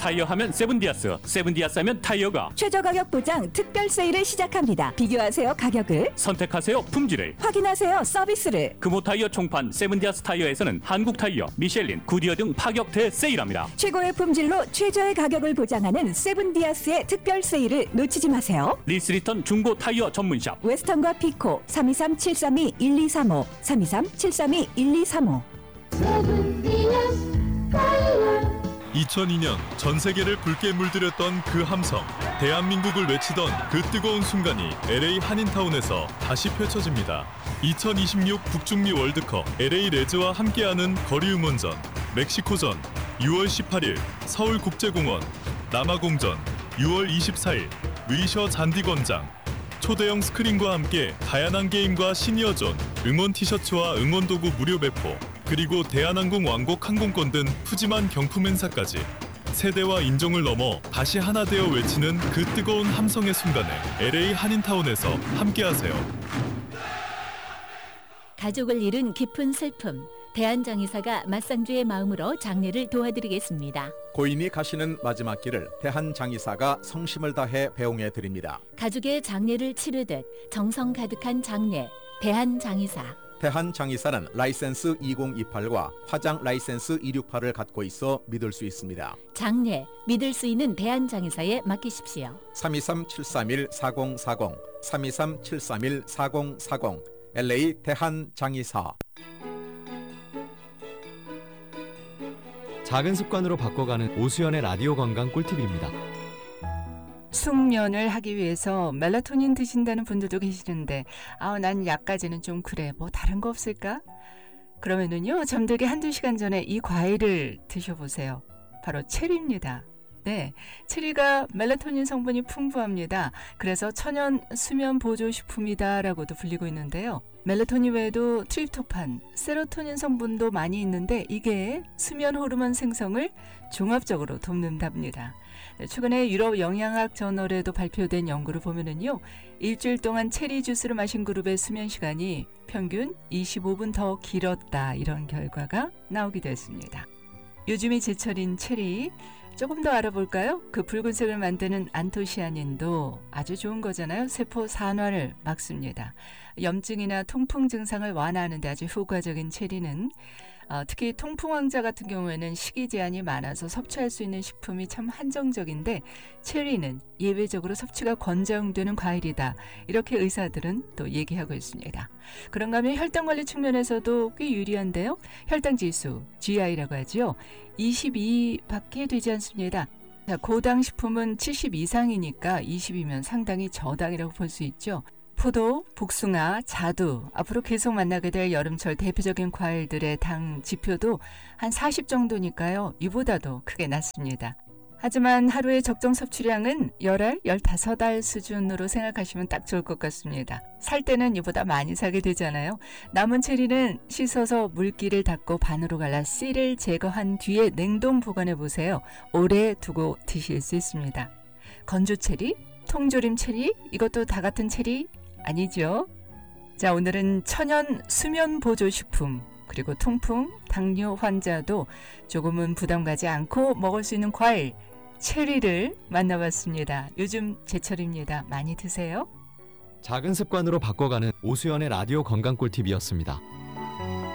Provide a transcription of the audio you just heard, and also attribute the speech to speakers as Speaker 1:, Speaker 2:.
Speaker 1: 타이어 하면 세븐디아스, 세븐디아스 하면 타이어가
Speaker 2: 최저 가격 보장 특별 세일을 시작합니다. 비교하세요 가격을,
Speaker 1: 선택하세요 품질을,
Speaker 2: 확인하세요 서비스를.
Speaker 1: 금호 타이어 총판 세븐디아스 타이어에서는 한국 타이어, 미셸린, 구디어 등 파격 대세일합니다.
Speaker 2: 최고의 품질로 최저의 가격을 보장하는 세븐디아스의 특별 세일을 놓치지 마세요.
Speaker 1: 리스리턴 중고 타이어 전문샵
Speaker 2: 웨스턴과 피코 323-732-1235 323-732-1235.
Speaker 3: 2002년 전 세계를 붉게 물들였던 그 함성, 대한민국을 외치던 그 뜨거운 순간이 LA 한인타운에서 다시 펼쳐집니다. 2026 북중미 월드컵 LA 레즈와 함께하는 거리응원전, 멕시코전 6월 18일 서울국제공원, 남아공전 6월 24일 위셔 잔디광장. 초대형 스크린과 함께 다양한 게임과 시니어존, 응원 티셔츠와 응원 도구 무료 배포, 그리고 대한항공 왕복 항공권 등 푸짐한 경품 행사까지 세대와 인종을 넘어 다시 하나 되어 외치는 그 뜨거운 함성의 순간에 LA 한인타운에서 함께하세요.
Speaker 4: 가족을 잃은 깊은 슬픔, 대한장의사가 맞상주의 마음으로 장례를 도와드리겠습니다.
Speaker 5: 고인이 가시는 마지막 길을 대한장의사가 성심을 다해 배웅해 드립니다.
Speaker 4: 가족의 장례를 치르듯 정성 가득한 장례, 대한장의사.
Speaker 5: 대한장의사는 라이센스 2028과 화장 라이센스 268을 갖고 있어 믿을 수 있습니다.
Speaker 4: 장례, 믿을 수 있는 대한장의사에 맡기십시오.
Speaker 5: 323-731-4040, 323-731-4040, LA 대한장의사.
Speaker 6: 작은 습관으로 바꿔가는 오수연의 라디오 건강 꿀팁입니다.
Speaker 7: 숙면을 하기 위해서 멜라토닌 드신다는 분들도 계시는데 난 약까지는 좀 그래. 뭐 다른 거 없을까? 그러면은요, 잠들기 1-2시간 전에 이 과일을 드셔보세요. 바로 체리입니다. 네, 체리가 멜라토닌 성분이 풍부합니다. 그래서 천연 수면 보조 식품이다라고도 불리고 있는데요. 멜라토닌 외에도 트립토판, 세로토닌 성분도 많이 있는데 이게 수면 호르몬 생성을 종합적으로 돕는답니다. 최근에 유럽 영양학 저널에도 발표된 연구를 보면은요, 일주일 동안 체리 주스를 마신 그룹의 수면 시간이 평균 25분 더 길었다, 이런 결과가 나오기도 했습니다. 요즘이 제철인 체리, 조금 더 알아볼까요? 그 붉은색을 만드는 안토시아닌도 아주 좋은 거잖아요. 세포 산화를 막습니다. 염증이나 통풍 증상을 완화하는 데 아주 효과적인 체리는 특히 통풍 환자 같은 경우에는 식이 제한이 많아서 섭취할 수 있는 식품이 참 한정적인데 체리는 예외적으로 섭취가 권장되는 과일이다. 이렇게 의사들은 또 얘기하고 있습니다. 그런가 하면 혈당관리 측면에서도 꽤 유리한데요. 혈당지수, GI라고 하죠. 22밖에 되지 않습니다. 고당 식품은 70 이상이니까 20이면 상당히 저당이라고 볼 수 있죠. 포도, 복숭아, 자두, 앞으로 계속 만나게 될 여름철 대표적인 과일들의 당 지표도 한 40 정도니까요. 이보다도 크게 낮습니다. 하지만 하루의 적정 섭취량은 10알, 15알 수준으로 생각하시면 딱 좋을 것 같습니다. 살 때는 이보다 많이 사게 되잖아요. 남은 체리는 씻어서 물기를 닦고 반으로 갈라 씨를 제거한 뒤에 냉동 보관해 보세요. 오래 두고 드실 수 있습니다. 건조 체리, 통조림 체리, 이것도 다 같은 체리 아니죠? 자, 오늘은 천연 수면 보조 식품, 그리고 통풍, 당뇨 환자도 조금은 부담 가지 않고 먹을 수 있는 과일, 체리를 만나봤습니다. 요즘 제철입니다. 많이 드세요.
Speaker 6: 작은 습관으로 바꿔가는 오수연의 라디오 건강 꿀팁이었습니다.